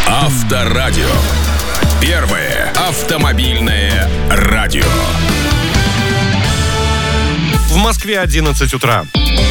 Авторадио. Первое автомобильное радио. В Москве 11 утра.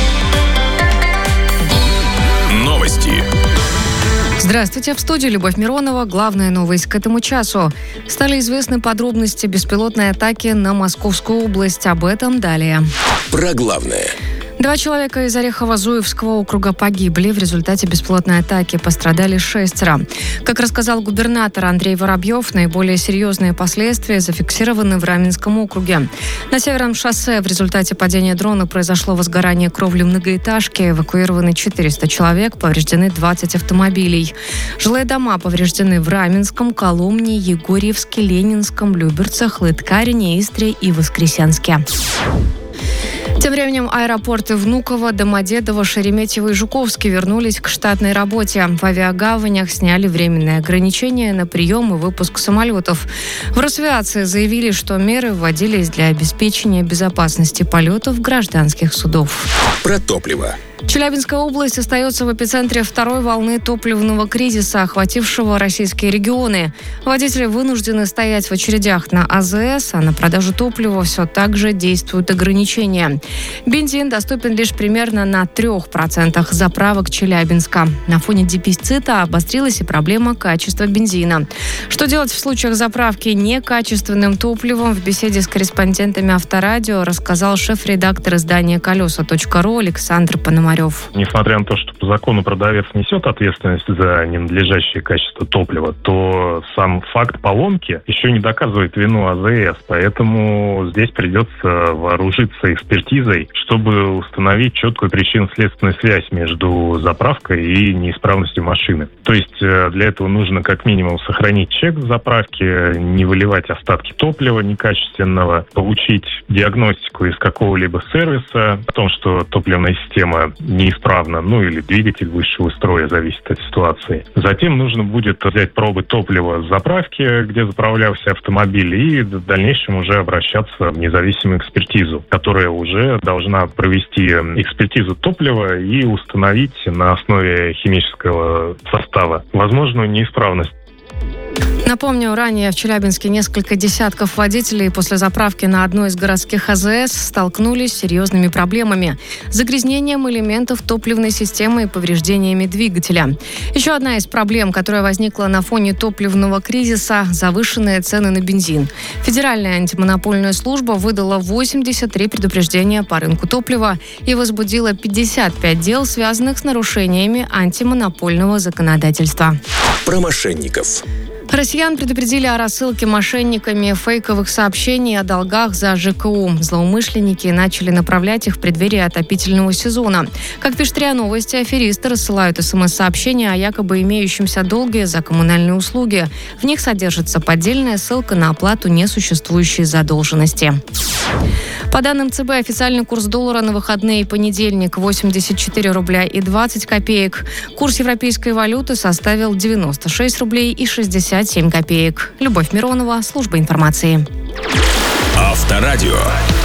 Новости. Здравствуйте, в студии Любовь Миронова. Главная новость к этому часу. Стали известны подробности беспилотной атаки на Московскую область. Об этом далее. Про главное. 2 человека из Орехово-Зуевского округа погибли. В результате беспилотной атаки пострадали 6. Как рассказал губернатор Андрей Воробьев, наиболее серьезные последствия зафиксированы в Раменском округе. На Северном шоссе в результате падения дрона произошло возгорание кровли многоэтажки. Эвакуированы 400 человек, повреждены 20 автомобилей. Жилые дома повреждены в Раменском, Коломне, Егорьевске, Ленинском, Люберцах, Лыткарине, Истре и Воскресенске. Тем временем аэропорты Внуково, Домодедово, Шереметьево и Жуковский вернулись к штатной работе. В авиагаванях сняли временные ограничения на прием и выпуск самолетов. В Росавиации заявили, что меры вводились для обеспечения безопасности полетов гражданских судов. Про топливо. Челябинская область остается в эпицентре второй волны топливного кризиса, охватившего российские регионы. Водители вынуждены стоять в очередях на АЗС, а на продажу топлива все так же действуют ограничения. Бензин доступен лишь примерно на 3% заправок Челябинска. На фоне дефицита обострилась и проблема качества бензина. Что делать в случаях заправки некачественным топливом? В беседе с корреспондентами Авторадио рассказал шеф-редактор издания «Колеса.ру» Александр Пономарев. Несмотря на то, что по закону продавец несет ответственность за ненадлежащее качество топлива, то сам факт поломки еще не доказывает вину АЗС. Поэтому здесь придется вооружиться экспертизой, чтобы установить четкую причинно-следственную связь между заправкой и неисправностью машины. То есть для этого нужно как минимум сохранить чек с заправки, не выливать остатки топлива некачественного, получить диагностику из какого-либо сервиса о том, что топливная система неисправна, или двигатель высшего строя, зависит от ситуации. Затем нужно будет взять пробы топлива с заправки, где заправлялся автомобиль, и в дальнейшем уже обращаться в независимую экспертизу, которая уже должна провести экспертизу топлива и установить на основе химического состава возможную неисправность. Напомню, ранее в Челябинске несколько десятков водителей после заправки на одной из городских АЗС столкнулись с серьезными проблемами – загрязнением элементов топливной системы и повреждениями двигателя. Еще одна из проблем, которая возникла на фоне топливного кризиса – завышенные цены на бензин. Федеральная антимонопольная служба выдала 83 предупреждения по рынку топлива и возбудила 55 дел, связанных с нарушениями антимонопольного законодательства. Про мошенников. Россиян предупредили о рассылке мошенниками фейковых сообщений о долгах за ЖКУ. Злоумышленники начали направлять их в преддверии отопительного сезона. Как пишет РИА Новости, аферисты рассылают СМС-сообщения о якобы имеющемся долге за коммунальные услуги. В них содержится поддельная ссылка на оплату несуществующей задолженности. По данным ЦБ, официальный курс доллара на выходные и понедельник 84 рубля и 20 копеек. Курс европейской валюты составил 96 рублей и 67 копеек. Любовь Миронова, служба информации. Авторадио.